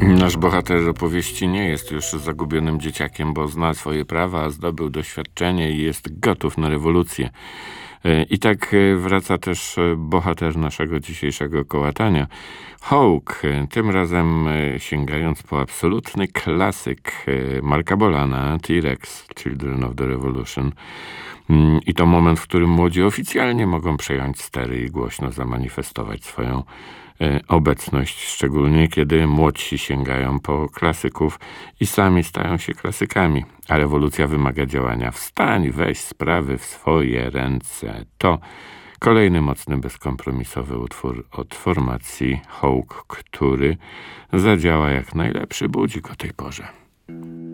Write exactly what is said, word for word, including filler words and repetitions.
Nasz bohater opowieści nie jest już zagubionym dzieciakiem, bo zna swoje prawa, zdobył doświadczenie i jest gotów na rewolucję. I tak wraca też bohater naszego dzisiejszego kołatania. Hawk, tym razem sięgając po absolutny klasyk Marka Bolana, T-Rex, Children of the Revolution. I to moment, w którym młodzi oficjalnie mogą przejąć stery i głośno zamanifestować swoją obecność, szczególnie kiedy młodsi sięgają po klasyków i sami stają się klasykami. A rewolucja wymaga działania. Wstań, weź sprawy w swoje ręce. To kolejny mocny, bezkompromisowy utwór od formacji Hawk, który zadziała jak najlepszy budzik o tej porze.